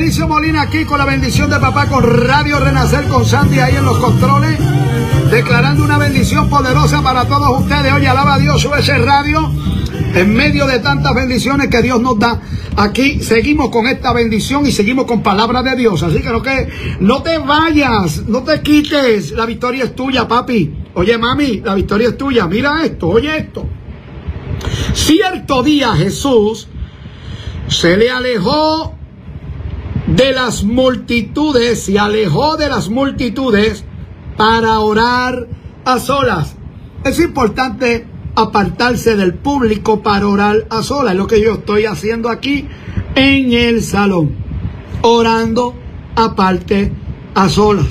Elicio Molina aquí con la bendición de papá, con Radio Renacer, con Sandy ahí en los controles, declarando una bendición poderosa para todos ustedes. Oye, alaba a Dios, sube ese radio en medio de tantas bendiciones que Dios nos da. Aquí seguimos con esta bendición y seguimos con palabra de Dios. Así que no te vayas, no te quites. La victoria es tuya, papi. Oye, mami, la victoria es tuya. Mira esto, oye esto. Cierto día Jesús se le alejó de las multitudes, se alejó de las multitudes para orar a solas. Es importante apartarse del público para orar a solas. Es lo que yo estoy haciendo aquí en el salón, orando aparte, a solas.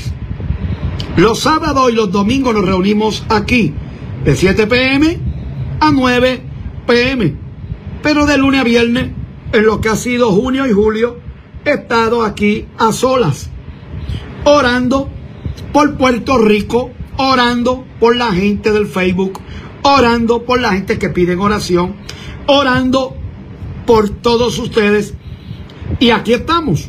Los sábados y los domingos nos reunimos aquí de 7 p.m. a 9 p.m. Pero de lunes a viernes, en lo que ha sido junio y julio, he estado aquí a solas, orando por Puerto Rico, orando por la gente del Facebook, orando por la gente que piden oración, orando por todos ustedes. Y aquí estamos,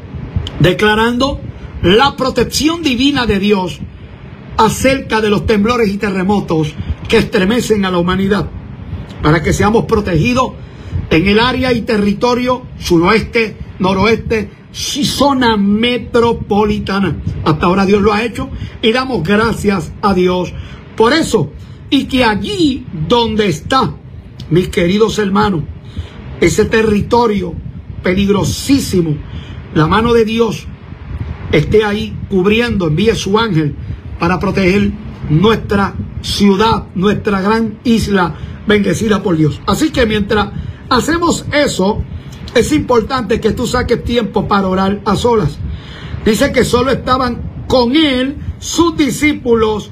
declarando la protección divina de Dios acerca de los temblores y terremotos que estremecen a la humanidad, para que seamos protegidos en el área y territorio suroeste, noroeste y zona metropolitana. Hasta ahora Dios lo ha hecho y damos gracias a Dios por eso. Y que allí donde está, mis queridos hermanos, ese territorio peligrosísimo, la mano de Dios esté ahí cubriendo, envíe su ángel para proteger nuestra ciudad, nuestra gran isla bendecida por Dios. Así que mientras hacemos eso, es importante que tú saques tiempo para orar a solas. Dice que solo estaban con él sus discípulos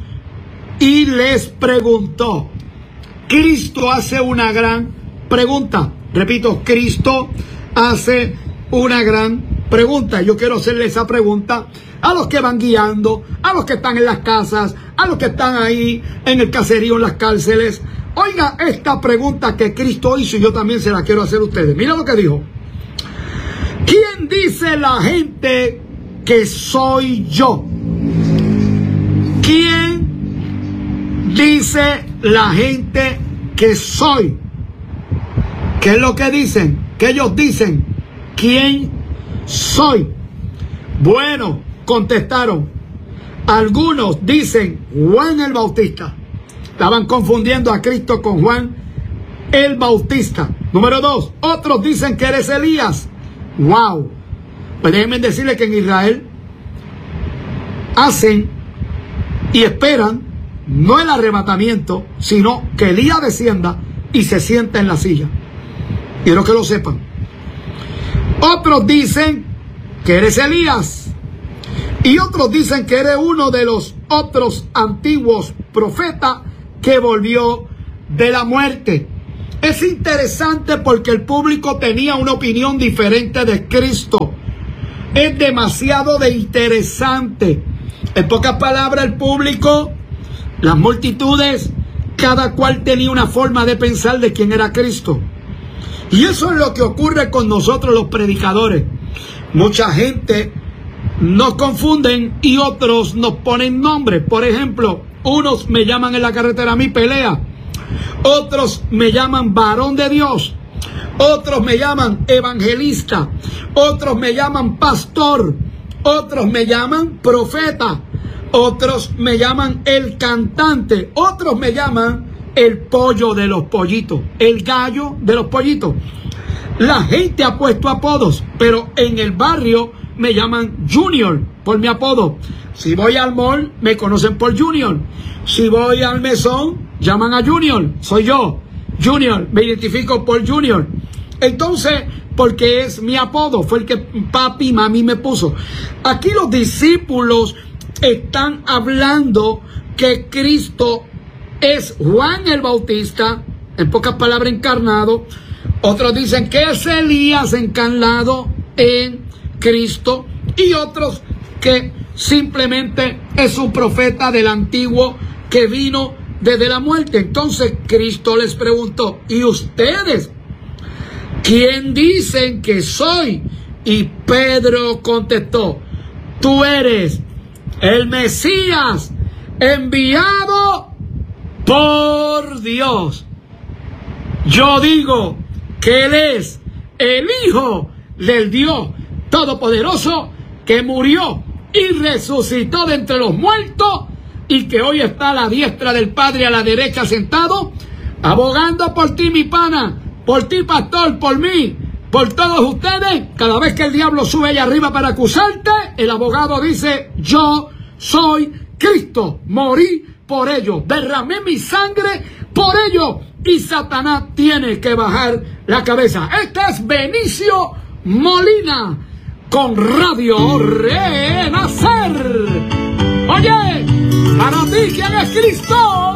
y les preguntó. Cristo hace una gran pregunta. Repito, Cristo hace una gran pregunta. Yo quiero hacerle esa pregunta a los que van guiando, a los que están en las casas, a los que están ahí en el caserío, en las cárceles. Oiga esta pregunta que Cristo hizo y yo también se la quiero hacer a ustedes. Mira lo que dijo. ¿Quién dice la gente que soy yo? ¿Quién dice la gente que soy? ¿Qué es lo que dicen? ¿Qué ellos dicen? ¿Quién soy? Bueno, contestaron. Algunos dicen Juan el Bautista. Estaban confundiendo a Cristo con Juan el Bautista. Número 2, otros dicen que eres Elías. Wow. Pues déjenme decirles que en Israel hacen y esperan no el arrebatamiento, sino que Elías descienda y se sienta en la silla. Quiero que lo sepan. Otros dicen que eres Elías. Y otros dicen que eres uno de los otros antiguos profetas que volvió de la muerte. Es interesante porque el público tenía una opinión diferente de Cristo. Es demasiado de interesante. En pocas palabras, el público, las multitudes, cada cual tenía una forma de pensar de quién era Cristo. Y eso es lo que ocurre con nosotros los predicadores. Mucha gente nos confunden y otros nos ponen nombres. Por ejemplo, unos me llaman en la carretera a mí Pelea, otros me llaman varón de Dios, otros me llaman evangelista, otros me llaman pastor, otros me llaman profeta, otros me llaman el cantante, otros me llaman el pollo de los pollitos, el gallo de los pollitos. La gente ha puesto apodos, pero en el barrio me llaman Junior por mi apodo. Si voy al mall, me conocen por Junior. Si voy al mesón, llaman a Junior. Soy yo, Junior. Me identifico por Junior. Entonces, porque es mi apodo, fue el que papi y mami me puso. Aquí los discípulos están hablando que Cristo es Juan el Bautista, en pocas palabras encarnado. Otros dicen que es Elías encarnado en Cristo, y otros que simplemente es un profeta del antiguo que vino desde la muerte. Entonces Cristo les preguntó: ¿y ustedes quién dicen que soy? Y Pedro contestó: tú eres el Mesías enviado por Dios. Yo digo que Él es el Hijo del Dios Todopoderoso, que murió y resucitó de entre los muertos, y que hoy está a la diestra del Padre, a la derecha sentado, abogando por ti, mi pana, por ti, pastor, por mí, por todos ustedes. Cada vez que el diablo sube allá arriba para acusarte, el abogado dice: yo soy Cristo, morí por ellos, derramé mi sangre por ellos, y Satanás tiene que bajar la cabeza. Este es Benicio Molina con Radio Renacer. Oye, para ti, ¿quién es Cristo?